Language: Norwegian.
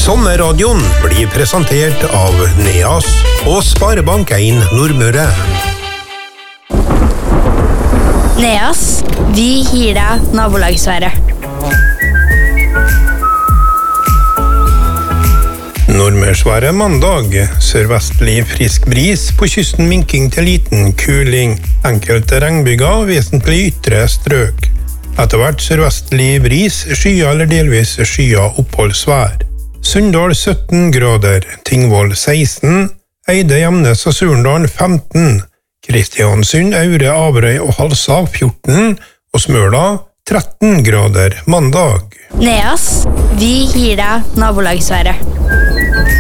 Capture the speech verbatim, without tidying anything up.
Sommerradioen blir presentert av Neas og Sparebank en Nordmøre. Neas, vi gir deg nabolagsværet. Nordmørsværet mandag. Sørvestlig frisk bris, på kysten minking til liten kuling. Enkelte regnbyger, vesentlig ytre strøk. Etter hvert sørvestlig bris, skya eller delvis skya oppholdsvær. Sunndal sytten grader, Tingvoll seksten, Eide, Gjemnes og Surndal femten, Kristiansund, Aure, Averøy og Halsa fjorten, og Smøla tretten grader mandag. Neas, vi gir deg nabolagsværet.